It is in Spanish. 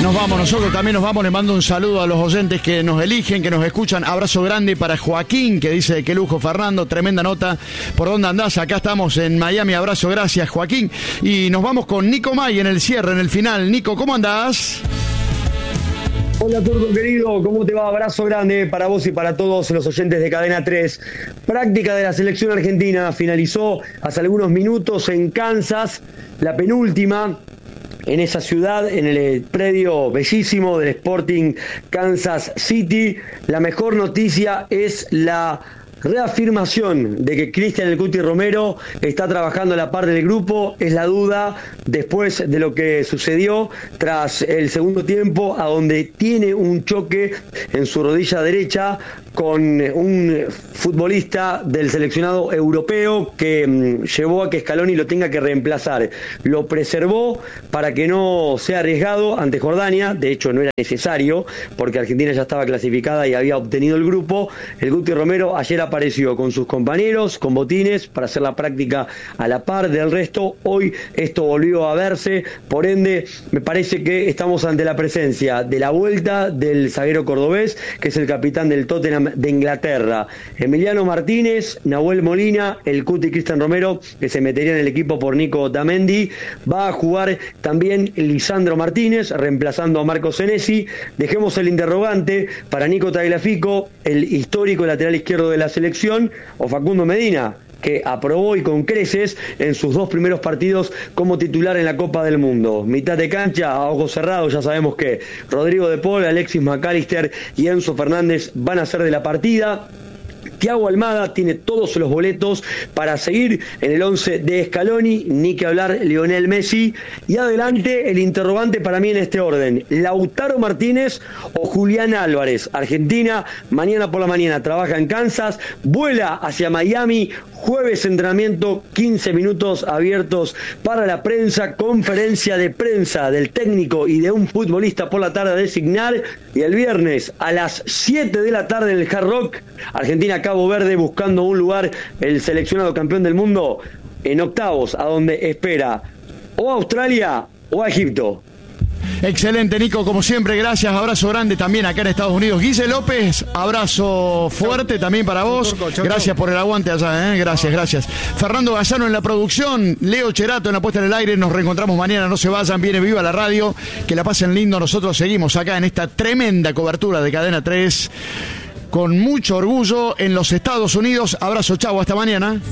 Nos vamos, nosotros también nos vamos. Le mando un saludo a los oyentes que nos eligen, que nos escuchan. Abrazo grande para Joaquín, que dice: qué lujo, Fernando, tremenda nota. ¿Por dónde andás? Acá estamos en Miami. Abrazo, gracias, Joaquín. Y nos vamos con Nico May en el cierre, en el final. Nico, ¿cómo andás? Hola, Turco querido, ¿cómo te va? Abrazo grande para vos y para todos los oyentes de Cadena 3. Práctica de la selección argentina finalizó hace algunos minutos en Kansas, la penúltima en esa ciudad, en el predio bellísimo del Sporting Kansas City. La mejor noticia es la reafirmación de que Cristian El Cuti Romero está trabajando a la par del grupo. Es la duda después de lo que sucedió tras el segundo tiempo, a donde tiene un choque en su rodilla derecha con un futbolista del seleccionado europeo que llevó a que Scaloni lo tenga que reemplazar. Lo preservó para que no sea arriesgado ante Jordania. De hecho, no era necesario porque Argentina ya estaba clasificada y había obtenido el grupo. El Cuti Romero ayer apareció con sus compañeros, con botines, para hacer la práctica a la par del resto. Hoy esto volvió a verse, por ende me parece que estamos ante la presencia de la vuelta del zaguero cordobés, que es el capitán del Tottenham de Inglaterra. Emiliano Martínez, Nahuel Molina, el Cuti Cristian Romero, que se metería en el equipo por Nico Otamendi. Va a jugar también Lisandro Martínez, reemplazando a Marco Senesi. Dejemos el interrogante para Nico Tagliafico, el histórico lateral izquierdo de la selección, o Facundo Medina, que aprobó y con creces en sus dos primeros partidos como titular en la Copa del Mundo. Mitad de cancha, a ojos cerrados, ya sabemos que Rodrigo de Paul, Alexis McAllister y Enzo Fernández van a ser de la partida. Thiago Almada tiene todos los boletos para seguir en el 11 de Scaloni, ni que hablar Lionel Messi. Y adelante el interrogante para mí en este orden: Lautaro Martínez o Julián Álvarez. Argentina mañana por la mañana trabaja en Kansas, vuela hacia Miami, jueves entrenamiento, 15 minutos abiertos para la prensa, conferencia de prensa del técnico y de un futbolista por la tarde a designar, y el viernes a las 7 de la tarde en el Hard Rock, Argentina Cabo Verde, buscando un lugar, el seleccionado campeón del mundo en octavos, a donde espera o a Australia o a Egipto. Excelente, Nico, como siempre, gracias. Abrazo grande también acá en Estados Unidos. Guille López, abrazo fuerte también para vos. Gracias por el aguante allá, gracias. Fernando Gazzano en la producción, Leo Cherato en la puesta en el aire. Nos reencontramos mañana, no se vayan, viene Viva la Radio. Que la pasen lindo, nosotros seguimos acá en esta tremenda cobertura de Cadena 3 con mucho orgullo en los Estados Unidos. Abrazo, chau, hasta mañana.